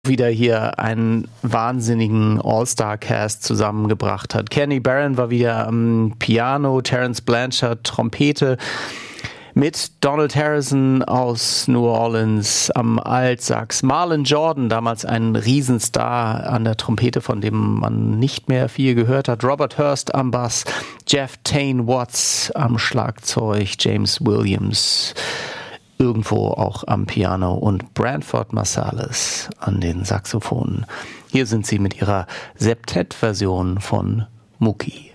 wieder hier einen wahnsinnigen All-Star-Cast zusammengebracht hat. Kenny Barron war wieder am Piano, Terence Blanchard Trompete, mit Donald Harrison aus New Orleans am Altsax, Marlon Jordan, damals ein Riesenstar an der Trompete, von dem man nicht mehr viel gehört hat, Robert Hurst am Bass, Jeff Tain Watts am Schlagzeug, James Williams irgendwo auch am Piano und Branford Marsalis an den Saxophonen. Hier sind sie mit ihrer Septett-Version von Mookie.